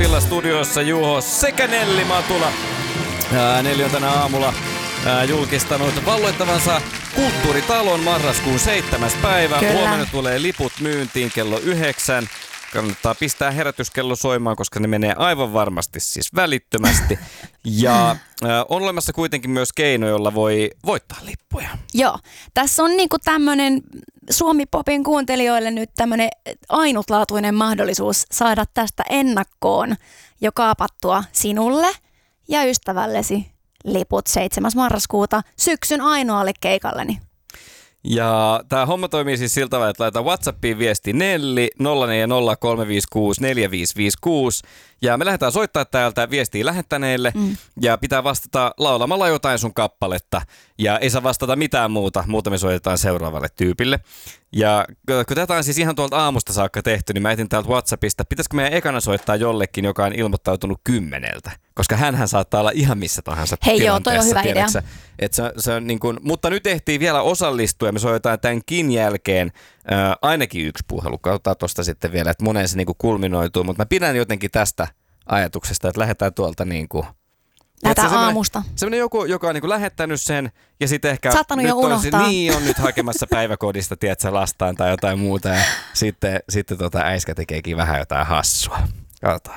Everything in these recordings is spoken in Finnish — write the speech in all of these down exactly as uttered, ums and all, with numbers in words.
Lapilla studiossa Juho sekä Nelli Matula. Ää, Nelli on tänä aamulla ää, julkistanut valloittavansa Kulttuuritalon marraskuun seitsemäs päivä. Kyllä. Huomenna tulee liput myyntiin kello yhdeksän. Kannattaa pistää herätyskello soimaan, koska ne menee aivan varmasti siis välittömästi. Ja äh, on olemassa kuitenkin myös keino, jolla voi voittaa lippuja. Joo, tässä on niinku tämmöinen Suomi-popin kuuntelijoille nyt tämmöinen ainutlaatuinen mahdollisuus saada tästä ennakkoon jo kaapattua sinulle ja ystävällesi liput seitsemäs marraskuuta syksyn ainoalle keikalleni. Ja tämä homma toimii siis siltä tavalla, että laita WhatsAppiin viesti Nelli nolla neljä nolla kolme viisi kuusi neljä viisi viisi kuusi ja me lähdetään soittaa täältä viestiä lähettäneille mm. ja pitää vastata laulamalla jotain sun kappaletta ja ei saa vastata mitään muuta, muuta me soitetaan seuraavalle tyypille. Ja kun tätä on siis ihan tuolta aamusta saakka tehty, niin mä etin täältä WhatsAppista, pitäisikö meidän ekana soittaa jollekin, joka on ilmoittautunut kymmeneltä, koska hänhän saattaa olla ihan missä tahansa Hei tilanteessa. Hei joo, toi on hyvä idea. Et se, se on niin kuin, mutta nyt ehtii vielä osallistua ja me soitetaan tämänkin jälkeen ää, ainakin yksi puhelu. Katsotaan tuosta sitten vielä, että moneen se niin kuin kulminoituu, mutta mä pidän jotenkin tästä ajatuksesta, että lähdetään tuolta niin kuin lähdetään se aamusta. Semmoinen joku, joka on niin kuin lähettänyt sen ja sitten ehkä saattanut jo unohtaa. On, niin on nyt hakemassa päiväkodista, tiedätkö, lastaan tai jotain muuta ja sitten, sitten tota äiskä tekeekin vähän jotain hassua. Katsotaan.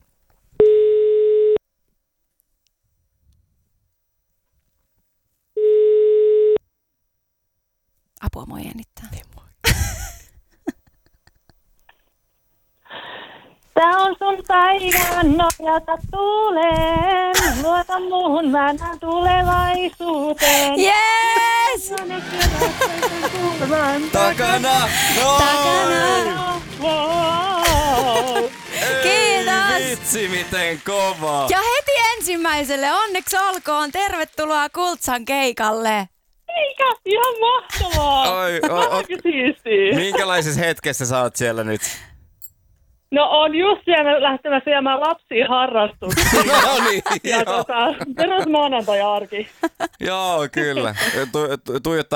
Apua, moi jännittää. Niin, moi. Tää on sun päivä, nojata tuleen. Luota muuhun, mä näen tulevaisuuteen. Yes! Takana! No! Takana! Wow. Kiitos! Vitsi, miten kova! Ja heti ensimmäiselle onneksi olkoon. Tervetuloa Kultsan keikalle. Eikä, ihan mahtavaa. Oi, oi, oi. Siistiä. Minkälaisessa hetkessä sä oot siellä nyt? No on just siellä lähtemässä viemään lapsia harrastuksiin. No niin, ja joo. tota, perus maanantai-arki. Joo, kyllä. Tu, tu, tuijottaa